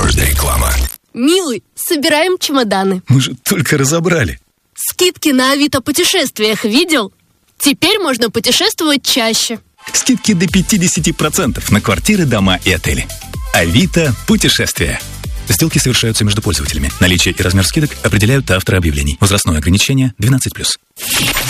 Реклама. Милый, собираем чемоданы. Мы же только разобрали. Скидки на Авито путешествиях видел? Теперь можно путешествовать чаще. Скидки до 50% на квартиры, дома и отели. Авито путешествия. Сделки совершаются между пользователями. Наличие и размер скидок определяют авторы объявлений. Возрастное ограничение 12+.